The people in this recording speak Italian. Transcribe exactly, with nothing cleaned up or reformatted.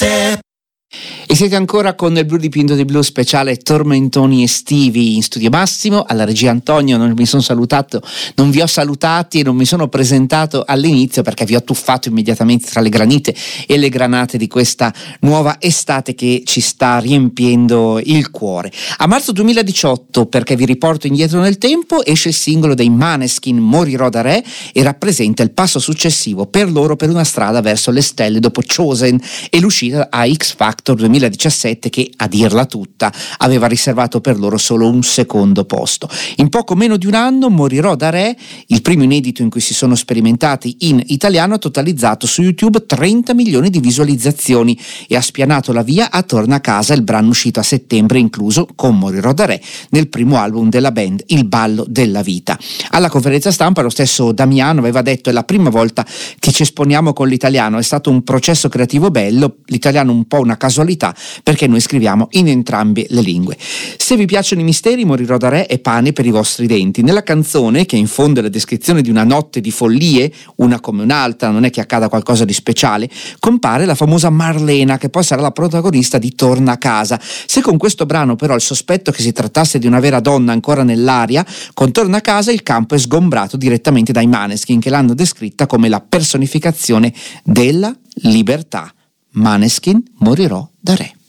Estate. E siete ancora con il Blu dipinto di blu speciale tormentoni estivi in studio Massimo, alla regia Antonio. Non mi sono salutato, non vi ho salutati e non mi sono presentato all'inizio perché vi ho tuffato immediatamente tra le granite e le granate di questa nuova estate che ci sta riempiendo il cuore. A marzo duemiladiciotto, perché vi riporto indietro nel tempo, esce il singolo dei Maneskin Morirò da re e rappresenta il passo successivo per loro per una strada verso le stelle dopo Chosen e l'uscita a X Factor duemiladiciassette che, a dirla tutta, aveva riservato per loro solo un secondo posto. In poco meno di un anno Morirò da re, il primo inedito in cui si sono sperimentati in italiano, ha totalizzato su YouTube trenta milioni di visualizzazioni e ha spianato la via a Torna a casa, il brano uscito a settembre incluso con Morirò da re nel primo album della band, Il ballo della vita. Alla conferenza stampa lo stesso Damiano aveva detto: è la prima volta che ci esponiamo con l'italiano, è stato un processo creativo bello, l'italiano un po' una casualità perché noi scriviamo in entrambe le lingue. Se vi piacciono i misteri, Morirò da re è pane per i vostri denti. Nella canzone, che in fondo è la descrizione di una notte di follie, una come un'altra, non è che accada qualcosa di speciale, compare la famosa Marlena, che poi sarà la protagonista di Torna a casa. Se con questo brano però il sospetto che si trattasse di una vera donna ancora nell'aria, con Torna a casa il campo è sgombrato direttamente dai Maneskin, che l'hanno descritta come la personificazione della libertà. Maneskin Morirò da re.